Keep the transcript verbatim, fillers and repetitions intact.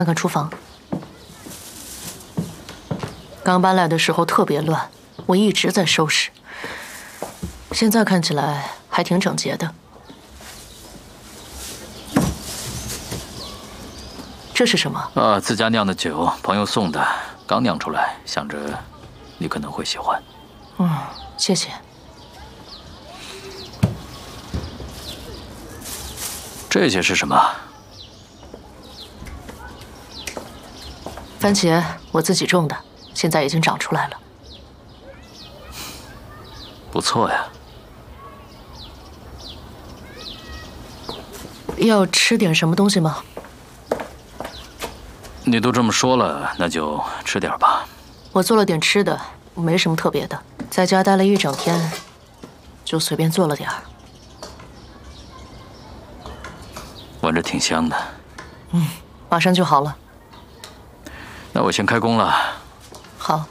看看厨房。刚搬来的时候特别乱，我一直在收拾。现在看起来还挺整洁的。这是什么？ 啊，自家酿的酒，朋友送的，刚酿出来，想着你可能会喜欢。 嗯，谢谢。 这些是什么？ 番茄，我自己种的，现在已经长出来了。 不错呀。 要吃点什么东西吗？ 你都这么说了，那就吃点吧。 我做了点吃的，没什么特别的，在家待了一整天，就随便做了点儿。 闻着挺香的。 嗯，马上就好了。 那我先开工了。 好。